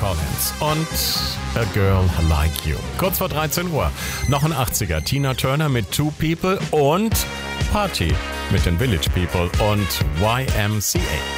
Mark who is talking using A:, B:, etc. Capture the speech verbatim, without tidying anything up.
A: Collins und A Girl Like You. Kurz vor dreizehn Uhr noch ein achtziger. Tina Turner mit Two People und Party mit den Village People und Y M C A.